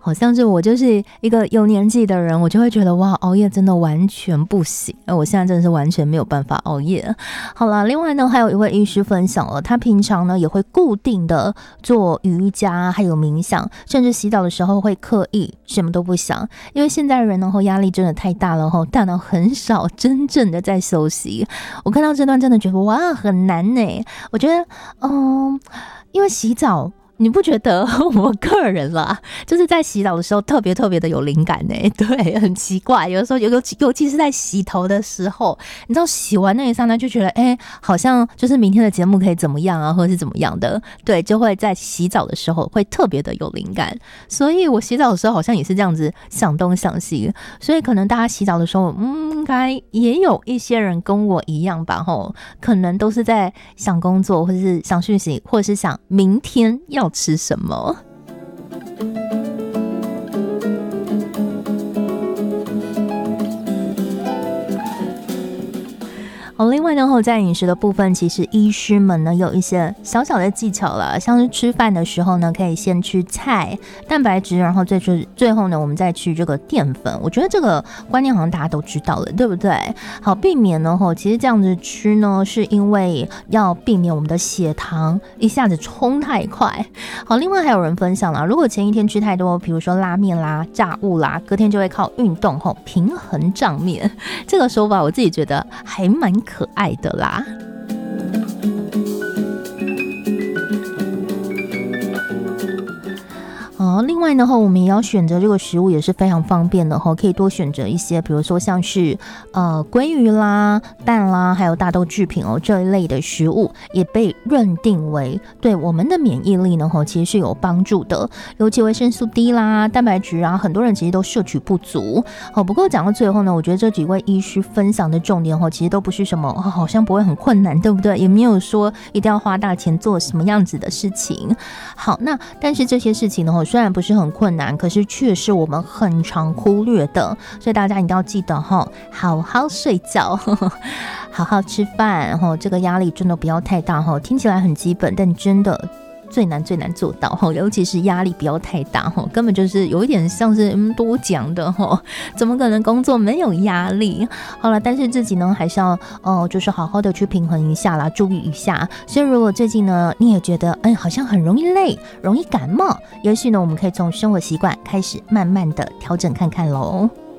好像是我就是一个有年纪的人，我就会觉得哇，熬夜真的完全不行。我现在真的是完全没有办法熬夜。好了，另外呢，还有一位医师分享了，他平常呢也会固定的做瑜伽，还有冥想，甚至洗澡的时候会刻意什么都不想，因为现在人呢压力真的太大了，大脑很少真正的在休息。我看到这段真的觉得哇，很难呢。我觉得因为洗澡，你不觉得我个人啦，就是在洗澡的时候特别的有灵感呢？对，很奇怪，有的时候尤其是在洗头的时候，你知道洗完那一刹那就觉得好像就是明天的节目可以怎么样啊，或者是怎么样的，对，就会在洗澡的时候会特别的有灵感。所以我洗澡的时候好像也是这样子想东想西，所以可能大家洗澡的时候应该也有一些人跟我一样吧，可能都是在想工作，或者是想讯息，或者是想明天要吃什么。另外呢，在饮食的部分，其实医师们呢有一些小小的技巧了，像是吃饭的时候呢，可以先吃菜、蛋白质，然后最后呢，我们再吃这个淀粉。我觉得这个观念好像大家都知道了，对不对？好，避免呢，其实这样子吃呢，是因为要避免我们的血糖一下子冲太快。好，另外还有人分享了，如果前一天吃太多，比如说拉面啦、炸物啦，隔天就会靠运动平衡账面。这个说法我自己觉得还蛮可爱的啦。另外呢，我们也要选择这个食物也是非常方便的，可以多选择一些，比如说像是鲑鱼啦、蛋啦，还有大豆制品这一类的食物，也被认定为对我们的免疫力呢其实是有帮助的，尤其维生素 D 啦、蛋白质啊，很多人其实都摄取不足。不过讲到最后呢，我觉得这几位医师分享的重点其实都不是什么好像不会很困难，对不对？也没有说一定要花大钱做什么样子的事情。好，那但是这些事情呢虽然不是很困难，可是却是我们很常忽略的，所以大家一定要记得好好睡觉，好好吃饭，这个压力真的不要太大，听起来很基本，但真的最难做到，尤其是压力不要太大，根本就是有一点像是多讲的，怎么可能工作没有压力？好了，但是自己呢还是要就是好好的去平衡一下啦，注意一下。所以如果最近呢你也觉得好像很容易累，容易感冒，也许呢我们可以从生活习惯开始慢慢的调整看看咯。